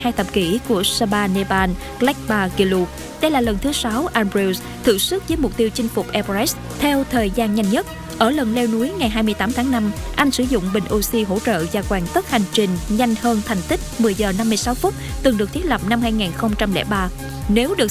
2 thập kỷ của Saba Nepal Glekpa Gelu. Đây là lần thứ 6 Ambrose thử sức với mục tiêu chinh phục Everest theo thời gian nhanh nhất. Ở lần leo núi ngày 28 tháng 5, anh sử dụng bình oxy hỗ trợ và hoàn tất hành trình nhanh hơn thành tích 10 giờ 56 phút từng được thiết lập năm 2003. Nếu được